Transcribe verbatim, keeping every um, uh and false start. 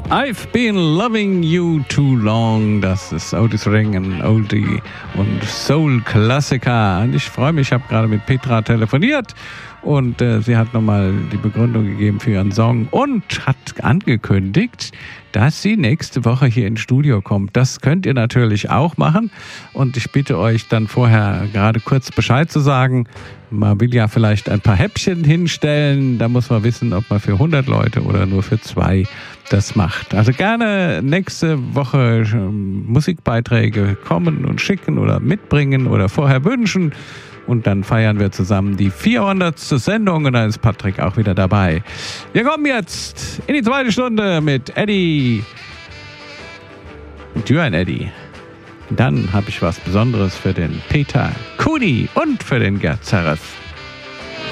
I've been loving you too long. Das ist Otis Redding, ein Oldie und Soul-Klassiker. Und ich freue mich, ich habe gerade mit Petra telefoniert und äh, sie hat nochmal die Begründung gegeben für ihren Song und hat angekündigt, dass sie nächste Woche hier ins Studio kommt. Das könnt ihr natürlich auch machen und ich bitte euch dann vorher gerade kurz Bescheid zu sagen. Man will ja vielleicht ein paar Häppchen hinstellen, da muss man wissen, ob man für hundert Leute oder nur für zwei das macht. Also gerne nächste Woche Musikbeiträge kommen und schicken oder mitbringen oder vorher wünschen. Und dann feiern wir zusammen die vierhundertste Sendung und dann ist Patrick auch wieder dabei. Wir kommen jetzt in die zweite Stunde mit Eddie. Und Jürgen Eddie. Dann habe ich was Besonderes für den Peter Kuni und für den Gerd Zerref.